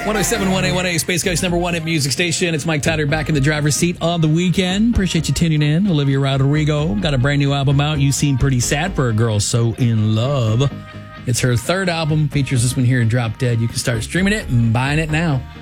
107.1A1A, Space Coast number one at Music Station. It's Mike Tyler back in the driver's seat on the weekend. Appreciate you tuning in. Olivia Rodrigo got a brand new album out. You Seem Pretty Sad for a Girl So In Love. It's her third album. Features this one here in Drop Dead. You can start streaming it and buying it now.